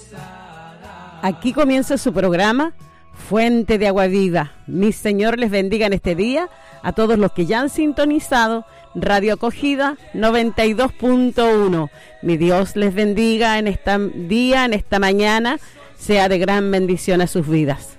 Aquí comienza su programa Fuente de Agua Viva. Mi Señor les bendiga en este día a todos los que ya han sintonizado Radio Acogida 92.1. Mi Dios les bendiga en este día, en esta mañana, sea de gran bendición a sus vidas.